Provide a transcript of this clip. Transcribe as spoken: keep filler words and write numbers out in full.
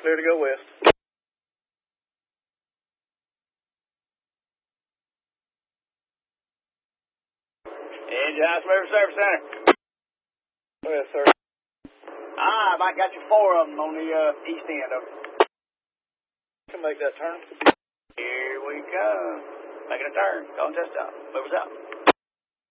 clear to go west. Engine House River Service Center. Yes, sir. Ah, I got you four of them on the uh, east end of it. Can make that turn. Here we go. Making a turn. Going to test stop. Movers up.